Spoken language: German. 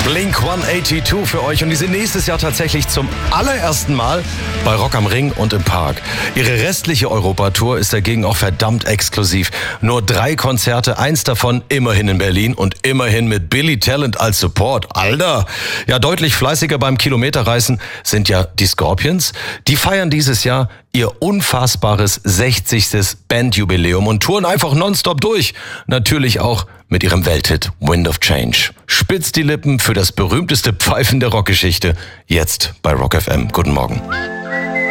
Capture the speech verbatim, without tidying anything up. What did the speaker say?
Blink hundertzweiundachtzig für euch und die sind nächstes Jahr tatsächlich zum allerersten Mal bei Rock am Ring und im Park. Ihre restliche Europatour ist dagegen auch verdammt exklusiv. Nur drei Konzerte, eins davon immerhin in Berlin und immerhin mit Billy Talent als Support. Alter! Ja, deutlich fleißiger beim Kilometerreißen sind ja die Scorpions. Die feiern dieses Jahr ihr unfassbares sechzigstes Bandjubiläum und touren einfach nonstop durch. Natürlich auch mit ihrem Welthit Wind of Change. Spitzt die Lippen für das berühmteste Pfeifen der Rockgeschichte. Jetzt bei Rock F M. Guten Morgen.